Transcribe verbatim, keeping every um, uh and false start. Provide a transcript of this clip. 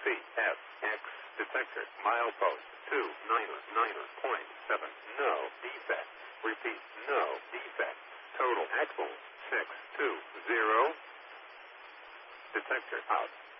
C F X detector milepost two niner niner point seven. No defect. Repeat, no defect. Total axle six two zero. Detector out.